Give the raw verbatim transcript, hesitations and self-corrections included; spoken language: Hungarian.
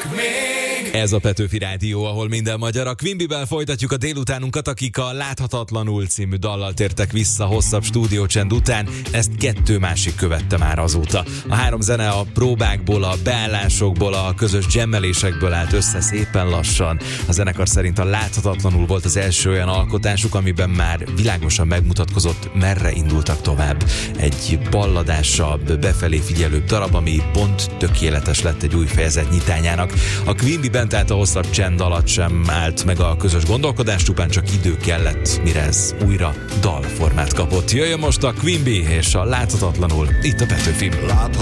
Ez a Petőfi Rádió, ahol minden magyar. A Quimbyvel folytatjuk a délutánunkat, akik a Láthatatlanul című dallal tértek vissza hosszabb stúdiócsend után. Ezt kettő másik követte már azóta. A három zene a próbákból, a beállásokból, a közös jammelésekből állt össze szépen lassan. A zenekar szerint a Láthatatlanul volt az első olyan alkotásuk, amiben már világosan megmutatkozott, merre indultak tovább. Egy balladásabb, befelé figyelőbb darab, ami pont tökéletes lett egy új fejezet nyitányának. A Quimbyben tehát a hosszabb csend alatt sem állt meg a közös gondolkodás, csupán csak idő kellett, mire ez újra dalformát kapott. Jöjjön most a Quimby és a Láthatatlanul itt a Petőfin.